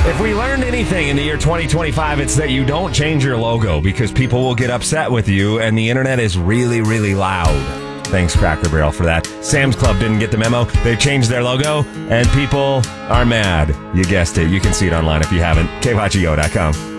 If we learned anything in the year 2025, it's that you don't change your logo because people will get upset with you and the internet is really, really loud. Thanks, Cracker Barrel, for that. Sam's Club didn't get the memo. They changed their logo and people are mad. You guessed it. You can see it online if you haven't. KYGO.com.